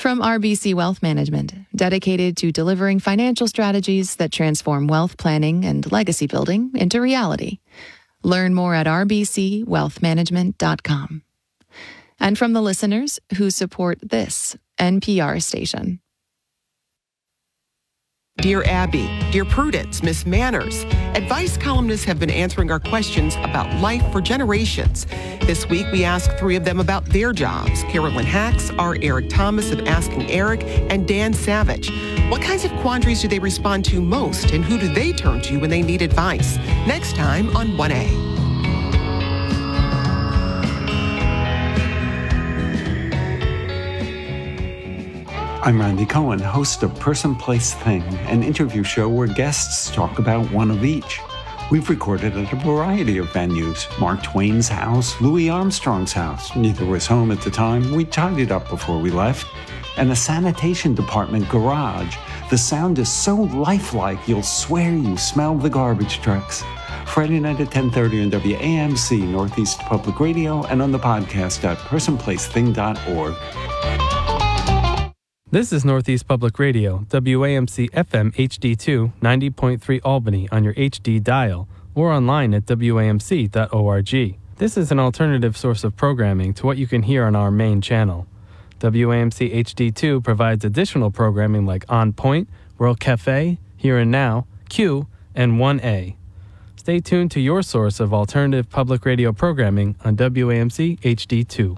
From RBC Wealth Management, dedicated to delivering financial strategies that transform wealth planning and legacy building into reality. Learn more at rbcwealthmanagement.com. And from the listeners who support this NPR station. Dear Abby, Dear Prudence, Miss Manners, advice columnists have been answering our questions about life for generations. This week, we asked three of them about their jobs. Carolyn Hacks, R. Eric Thomas of Asking Eric, and Dan Savage. What kinds of quandaries do they respond to most, and who do they turn to when they need advice? Next time on 1A. I'm Randy Cohen, host of Person, Place, Thing, an interview show where guests talk about one of each. We've recorded at a variety of venues: Mark Twain's house, Louis Armstrong's house. Neither was home at the time. We tidied up before we left. And a sanitation department garage. The sound is so lifelike you'll swear you smell the garbage trucks. Friday night at 10:30 on WAMC, Northeast Public Radio, and on the podcast at personplacething.org. This is Northeast Public Radio, WAMC FM HD2, 90.3 Albany on your HD dial, or online at WAMC.org. This is an alternative source of programming to what you can hear on our main channel. WAMC HD2 provides additional programming like On Point, World Cafe, Here and Now, Q, and 1A. Stay tuned to your source of alternative public radio programming on WAMC HD2.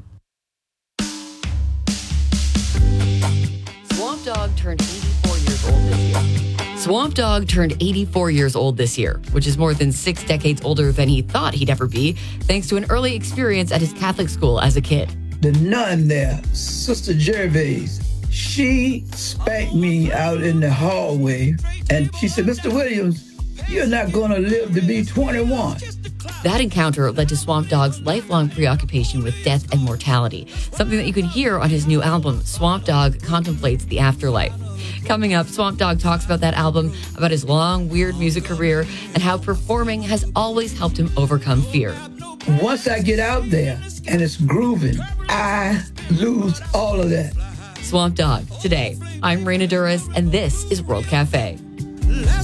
Swamp Dogg turned 84 years old this year, which is more than 6 decades older than he thought he'd ever be, thanks to an early experience at his Catholic school as a kid. The nun there, Sister Gervais, she spanked me out in the hallway, and she said, "Mr. Williams, you're not going to live to be 21. That encounter led to Swamp Dogg's lifelong preoccupation with death and mortality, something that you can hear on his new album, Swamp Dogg Contemplates the Afterlife. Coming up, Swamp Dogg talks about that album, about his long, weird music career, and how performing has always helped him overcome fear. Once I get out there and it's grooving, I lose all of that. Swamp Dogg, today. I'm Raina Duras, and this is World Cafe.